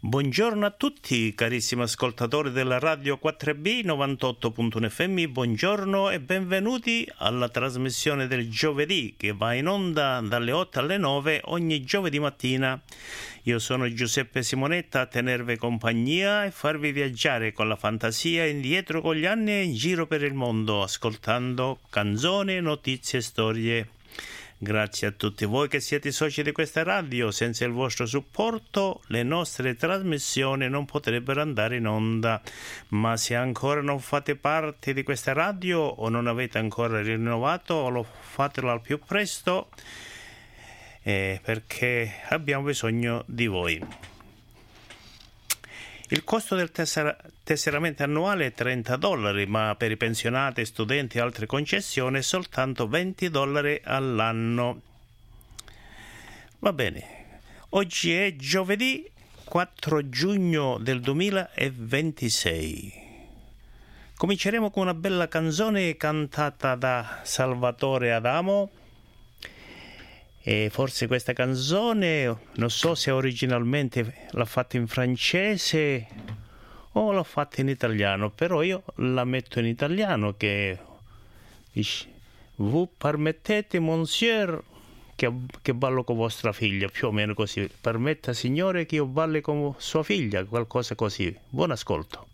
Buongiorno a tutti carissimi ascoltatori della Radio 4B 98.1 FM, buongiorno e benvenuti alla trasmissione del giovedì che va in onda dalle 8 alle 9 ogni giovedì mattina. Io sono Giuseppe Simonetta a tenervi compagnia e farvi viaggiare con la fantasia indietro con gli anni e in giro per il mondo ascoltando canzoni, notizie e storie. Grazie a tutti voi che siete soci di questa radio. Senza il vostro supporto le nostre trasmissioni non potrebbero andare in onda. Ma se ancora non fate parte di questa radio o non avete ancora rinnovato, fatelo al più presto perché abbiamo bisogno di voi. Il costo del tesseramento annuale è $30, ma per i pensionati, studenti e altre concessioni è soltanto $20 all'anno. Va bene, oggi è giovedì 4 giugno del 2026. Cominceremo con una bella canzone cantata da Salvatore Adamo. E forse questa canzone, non so se originalmente l'ha fatta in francese o l'ha fatta in italiano, però io la metto in italiano che vous permettete monsieur che ballo con vostra figlia, più o meno così. Permetta signore che io balli con sua figlia, qualcosa così. Buon ascolto.